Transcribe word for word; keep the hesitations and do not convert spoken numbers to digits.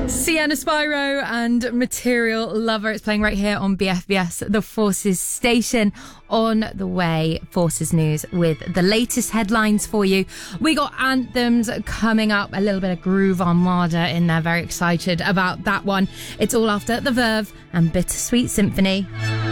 Sienna Spyro and Material Lover. It's playing right here on B F B S, the Forces station. On the way, Forces News with the latest headlines for you. We got anthems coming up, a little bit of Groove Armada in there. Very excited about that one. It's all after The Verve and Bittersweet Symphony.